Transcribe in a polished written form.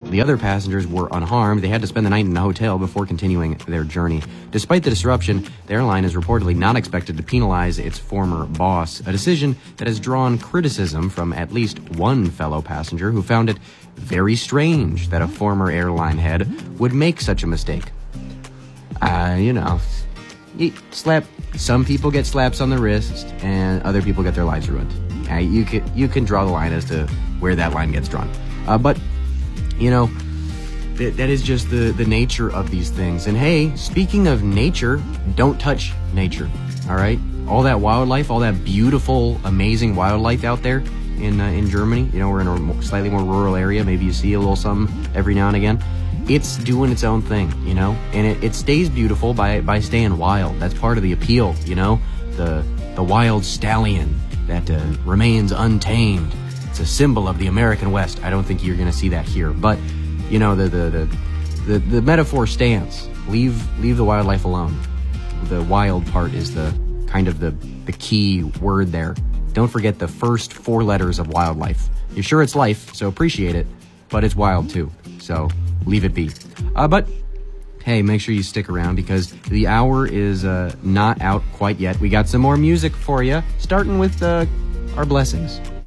the other passengers were unharmed. They had to spend the night in a hotel before continuing their journey. Despite the disruption, the airline is reportedly not expected to penalize its former boss, a decision that has drawn criticism from at least one fellow passenger who found it very strange that a former airline head would make such a mistake. Some people get slaps on the wrist, and other people get their lives ruined. You can draw the line as to where that line gets drawn. But that is just the nature of these things. And hey, speaking of nature, don't touch nature, all right? All that wildlife, all that beautiful, amazing wildlife out there in Germany. We're in a slightly more rural area. Maybe you see a little something every now and again. It's doing its own thing, and it stays beautiful by staying wild. That's part of the appeal, the wild stallion that remains untamed. It's a symbol of the American West. I don't think you're going to see that here, but the metaphor stands. Leave the wildlife alone. The wild part is the kind of the key word there. Don't forget the first 4 letters of wildlife. You're sure it's life, so appreciate it, but it's wild too. So leave it be. But hey, make sure you stick around because the hour is not out quite yet. We got some more music for you, starting with our blessings.